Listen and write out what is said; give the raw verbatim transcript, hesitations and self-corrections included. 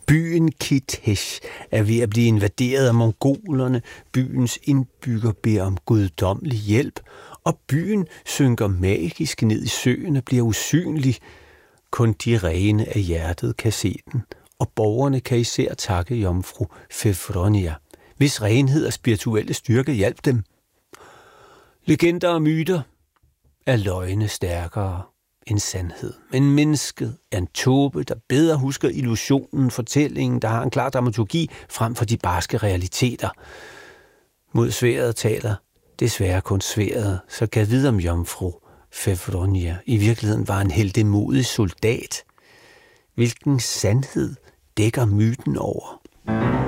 Byen Kitesh er ved at blive invaderet af mongolerne. Byens indbygger beder om guddommelig hjælp, og byen synker magisk ned i søen og bliver usynlig. Kun de rene af hjertet kan se den, og borgerne kan især takke jomfru Fevronia, hvis renhed og spirituelle styrke hjalp dem. Legender og myter er løgne stærkere end sandhed. Men mennesket er en tåbe, der bedre husker illusionen, fortællingen, der har en klar dramaturgi frem for de barske realiteter. Mod sværdet taler desværre kun sværdet, så kan vide om jomfru Fevronia i virkeligheden var en heltemodig soldat. Hvilken sandhed dækker myten over?